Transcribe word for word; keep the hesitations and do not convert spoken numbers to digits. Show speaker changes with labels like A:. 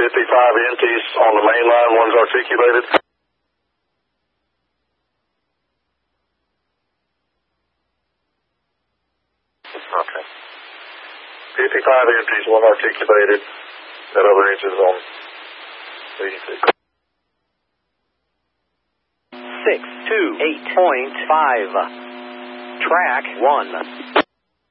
A: fifty-five empties on the main line, one's articulated. Okay. fifty-five empties, one articulated. That other engine's on eighty-six.
B: six two eight point five. Track one.